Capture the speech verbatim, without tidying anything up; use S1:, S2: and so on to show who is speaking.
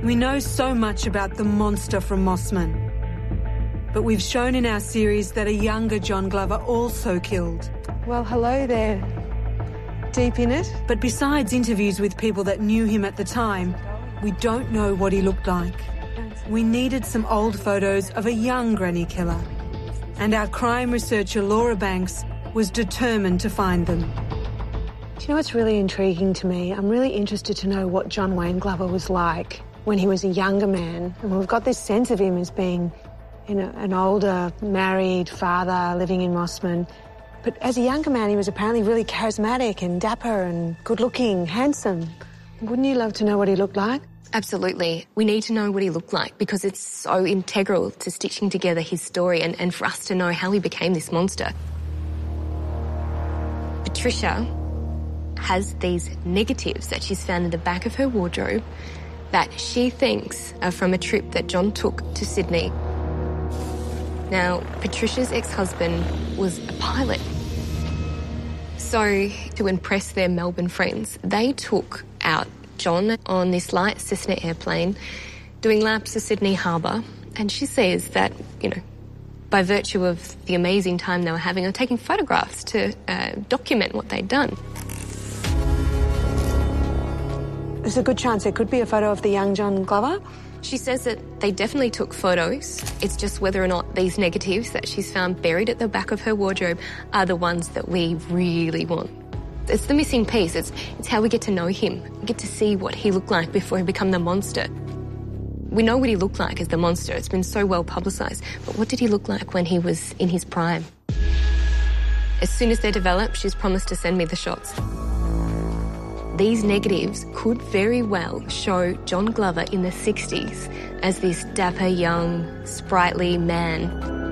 S1: We know so much about the monster from Mossman. But we've shown in our series that a younger John Glover also killed.
S2: Well, hello there. Deep in it.
S1: But besides interviews with people that knew him at the time, we don't know what he looked like. We needed some old photos of a young granny killer. And our crime researcher Laura Banks was determined to find them.
S2: Do you know what's really intriguing to me? I'm really interested to know what John Wayne Glover was like when he was a younger man. And we've got this sense of him as being, you know, an older, married father living in Mossman. But as a younger man, he was apparently really charismatic and dapper and good-looking, handsome. Wouldn't you love to know what he looked like?
S3: Absolutely. We need to know what he looked like because it's so integral to stitching together his story and, and for us to know how he became this monster. Patricia has these negatives that she's found in the back of her wardrobe that she thinks are from a trip that John took to Sydney. Now, Patricia's ex-husband was a pilot. So, to impress their Melbourne friends, they took out John on this light Cessna airplane doing laps of Sydney Harbour, and she says that, you know, by virtue of the amazing time they were having, they were taking photographs to uh, document what they'd done.
S2: There's a good chance it could be a photo of the young John Glover.
S3: She says that they definitely took photos. It's just whether or not these negatives that she's found buried at the back of her wardrobe are the ones that we really want. It's the missing piece. It's, it's how we get to know him. We get to see what he looked like before he became the monster. We know what he looked like as the monster. It's been so well publicised. But what did he look like when he was in his prime? As soon as they're developed, she's promised to send me the shots. These negatives could very well show John Glover in the sixties as this dapper, young, sprightly man.